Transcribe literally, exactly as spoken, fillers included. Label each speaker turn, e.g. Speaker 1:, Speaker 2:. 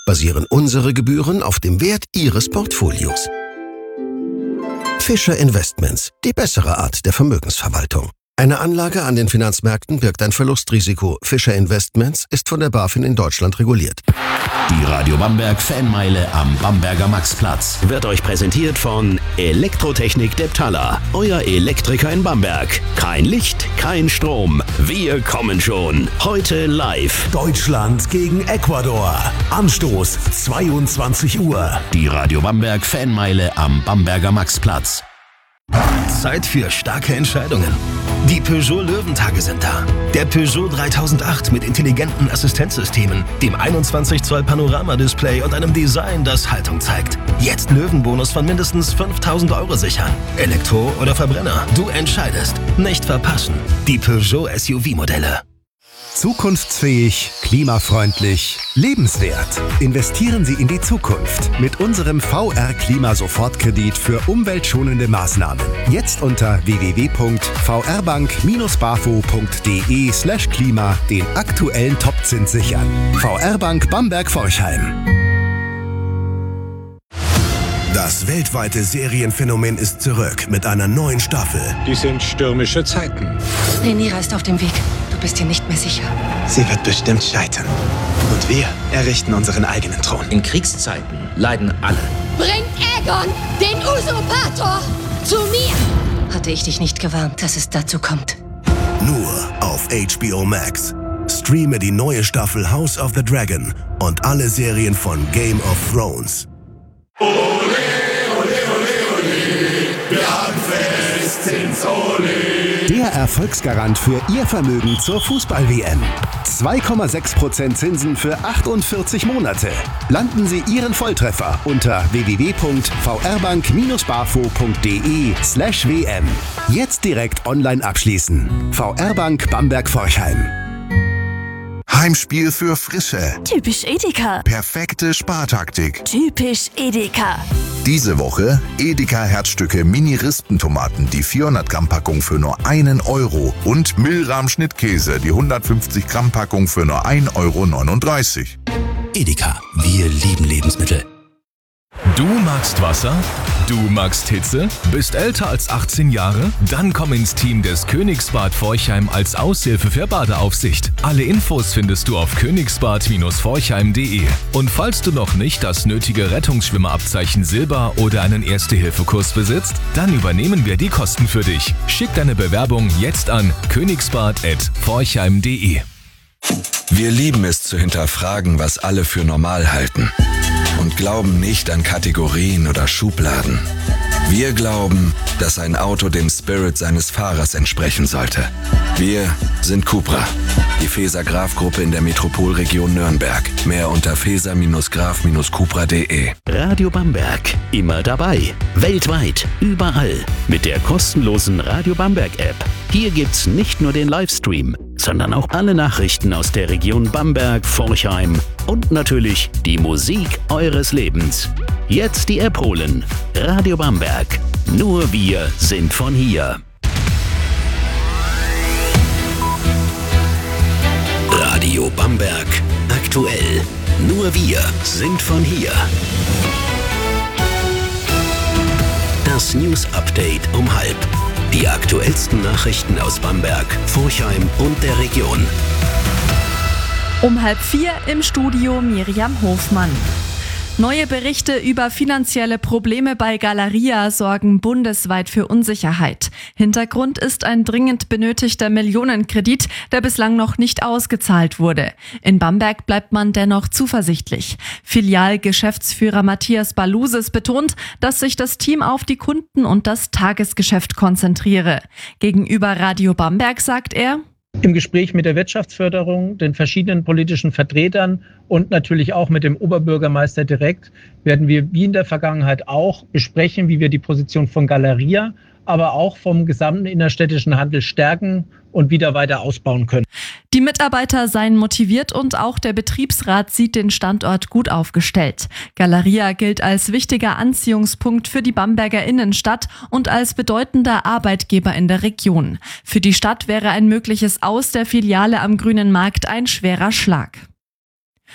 Speaker 1: basieren unsere Gebühren auf dem Wert Ihres Portfolios. Fischer Investments, die bessere Art der Vermögensverwaltung. Eine Anlage an den Finanzmärkten birgt ein Verlustrisiko. Fischer Investments ist von der BaFin in Deutschland reguliert.
Speaker 2: Die Radio Bamberg Fanmeile am Bamberger Maxplatz wird euch präsentiert von Elektrotechnik Deptalla, euer Elektriker in Bamberg. Kein Licht, kein Strom. Wir kommen schon. Heute live.
Speaker 3: Deutschland gegen Ecuador. Anstoß zweiundzwanzig Uhr.
Speaker 2: Die Radio Bamberg Fanmeile am Bamberger Maxplatz.
Speaker 4: Zeit für starke Entscheidungen. Die Peugeot Löwentage sind da. Der Peugeot dreitausendacht mit intelligenten Assistenzsystemen, dem einundzwanzig Zoll Panoramadisplay und einem Design, das Haltung zeigt. Jetzt Löwenbonus von mindestens fünftausend Euro sichern. Elektro oder Verbrenner, du entscheidest. Nicht verpassen. Die Peugeot S U V-Modelle.
Speaker 3: Zukunftsfähig, klimafreundlich, lebenswert. Investieren Sie in die Zukunft mit unserem V R-Klima-Sofortkredit für umweltschonende Maßnahmen. Jetzt unter w w w punkt v r bank bindestrich bafo punkt d e slash klima den aktuellen Topzins sichern. V R Bank Bamberg-Forchheim. Das weltweite Serienphänomen ist zurück mit einer neuen Staffel.
Speaker 5: Dies sind stürmische Zeiten.
Speaker 6: Rhaenyra ist auf dem Weg. Du bist dir nicht mehr sicher.
Speaker 7: Sie wird bestimmt scheitern. Und wir errichten unseren eigenen Thron.
Speaker 8: In Kriegszeiten leiden alle.
Speaker 9: Bringt Aegon, den Usurpator, zu mir!
Speaker 6: Hatte ich dich nicht gewarnt, dass es dazu kommt.
Speaker 3: Nur auf H B O Max. Streame die neue Staffel House of the Dragon und alle Serien von Game of Thrones.
Speaker 10: Ole, ole, ole, ole, wir haben Festzins, ole.
Speaker 3: Der Erfolgsgarant für Ihr Vermögen zur Fußball-W M. zwei Komma sechs Prozent Zinsen für achtundvierzig Monate. Landen Sie Ihren Volltreffer unter w w w punkt v r bank bindestrich bafo punkt d e slash w m. Jetzt direkt online abschließen. V R Bank Bamberg-Forchheim.
Speaker 11: Heimspiel für Frische.
Speaker 12: Typisch Edeka.
Speaker 11: Perfekte Spartaktik.
Speaker 12: Typisch Edeka.
Speaker 11: Diese Woche Edeka Herzstücke Mini-Rispentomaten, die vierhundert Gramm Packung für nur einen Euro und Milram Schnittkäse, die hundertfünfzig Gramm Packung für nur ein Euro neununddreißig.
Speaker 2: Edeka, wir lieben Lebensmittel.
Speaker 13: Du magst Wasser? Du magst Hitze? Bist älter als achtzehn Jahre? Dann komm ins Team des Königsbad Forchheim als Aushilfe für Badeaufsicht. Alle Infos findest du auf königsbad Bindestrich forchheim punkt d e. Und falls du noch nicht das nötige Rettungsschwimmerabzeichen Silber oder einen Erste-Hilfe-Kurs besitzt, dann übernehmen wir die Kosten für dich. Schick deine Bewerbung jetzt an königsbad at forchheim punkt d e.
Speaker 14: Wir lieben es zu hinterfragen, was alle für normal halten. Und glauben nicht an Kategorien oder Schubladen. Wir glauben, dass ein Auto dem Spirit seines Fahrers entsprechen sollte. Wir sind Cupra, die Feser-Graf-Gruppe in der Metropolregion Nürnberg. Mehr unter feser graf cupra punkt d e.
Speaker 2: Radio Bamberg, immer dabei, weltweit, überall, mit der kostenlosen Radio Bamberg-App. Hier gibt's nicht nur den Livestream, sondern auch alle Nachrichten aus der Region Bamberg, Forchheim und natürlich die Musik eures Lebens. Jetzt die App holen. Radio Bamberg. Nur wir sind von hier. Radio Bamberg. Aktuell. Nur wir sind von hier. Das News Update um halb. Die aktuellsten Nachrichten aus Bamberg, Forchheim und der Region.
Speaker 15: Um halb vier im Studio Miriam Hofmann. Neue Berichte über finanzielle Probleme bei Galeria sorgen bundesweit für Unsicherheit. Hintergrund ist ein dringend benötigter Millionenkredit, der bislang noch nicht ausgezahlt wurde. In Bamberg bleibt man dennoch zuversichtlich. Filialgeschäftsführer Matthias Baluses betont, dass sich das Team auf die Kunden und das Tagesgeschäft konzentriere. Gegenüber Radio Bamberg sagt er:
Speaker 16: Im Gespräch mit der Wirtschaftsförderung, den verschiedenen politischen Vertretern und natürlich auch mit dem Oberbürgermeister direkt werden wir wie in der Vergangenheit auch besprechen, wie wir die Position von Galeria, aber auch vom gesamten innerstädtischen Handel stärken und wieder weiter ausbauen können.
Speaker 15: Die Mitarbeiter seien motiviert und auch der Betriebsrat sieht den Standort gut aufgestellt. Galeria gilt als wichtiger Anziehungspunkt für die Bamberger Innenstadt und als bedeutender Arbeitgeber in der Region. Für die Stadt wäre ein mögliches Aus der Filiale am Grünen Markt ein schwerer Schlag.